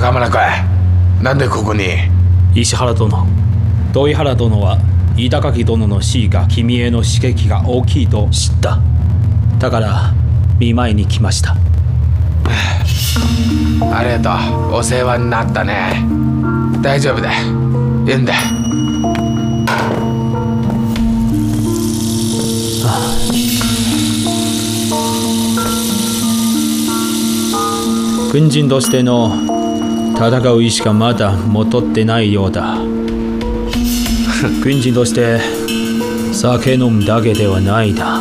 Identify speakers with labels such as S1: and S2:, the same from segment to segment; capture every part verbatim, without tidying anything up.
S1: 中村君、なんでここに？
S2: 石原殿、土井原殿は飯高木殿の死が君への刺激が大きいと知った。だから見舞いに来ました。
S1: ありがとう、お世話になったね。大丈夫だ、いいんだ。
S2: 軍人としての戦う意志がまだ戻ってないようだ。軍人として酒飲むだけではないだ。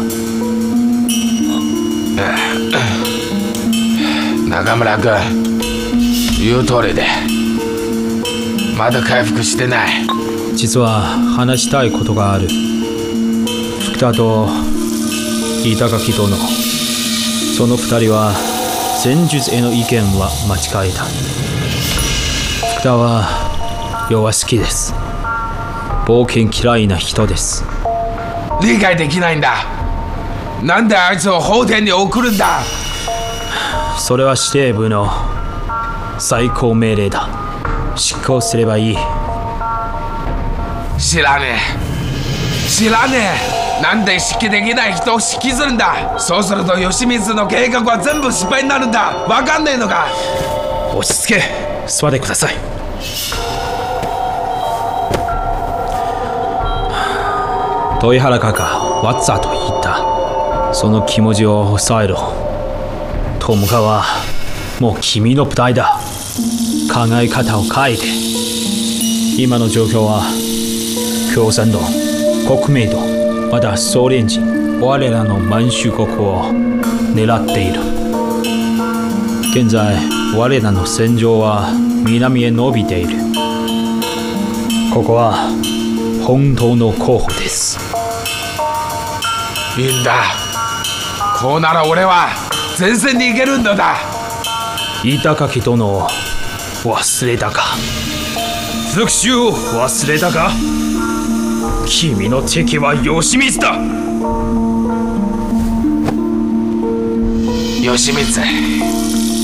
S1: 中村君、言う通りでまだ回復してない。
S2: 実は話したいことがある。福田と飯高木殿、その二人は戦術への意見は間違いだ。福田は弱しきです。冒険嫌いな人です。
S1: 理解できないんだ。なんであいつを法廷に送るんだ。
S2: それは司令部の最高命令だ。執行すればいい。
S1: 知らねえ知らねえ。なんで指揮できない人を指揮するんだ。そうすると吉光の計画は全部失敗になるんだ。わかんねえのか。
S2: 落ち着け、座ってください。土井原家がわざと言った。その気持ちを抑えろ。友果はもう君の舞台だ。考え方を変えて。今の状況は共産党、国民党、またソ連人、我らの満州国を狙っている。現在我らの戦場は南へ伸びている。ここは本当の候補です。
S1: いいんだ。こうなら俺は前線に行けるんだだ。
S2: 飯高木殿を忘れたか。復讐を忘れたか。君の敵は吉光だ。
S1: 吉光